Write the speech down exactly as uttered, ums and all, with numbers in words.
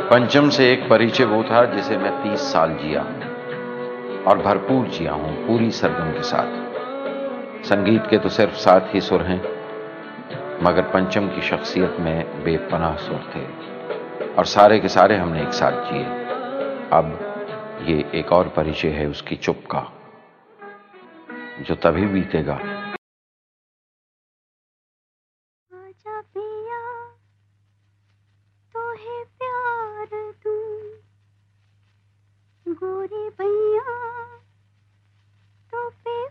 पंचम से एक परिचय वो था जिसे मैं तीस साल जिया और भरपूर जिया हूं, पूरी सरगम के साथ। संगीत के तो सिर्फ सात ही सुर हैं, मगर पंचम की शख्सियत में बेपनाह सुर थे और सारे के सारे हमने एक साथ जिए। अब ये एक और परिचय है उसकी चुप का, जो तभी बीतेगा आजा पिया तो है प्यार दूं, गोरी भैया तो फिर